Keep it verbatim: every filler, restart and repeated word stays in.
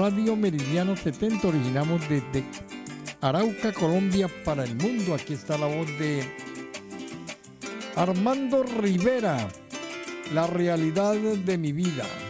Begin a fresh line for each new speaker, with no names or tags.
Radio Meridiano setenta. Originamos desde Arauca, Colombia, para el mundo. Aquí está la voz de Armando Rivera, La realidad de mi vida.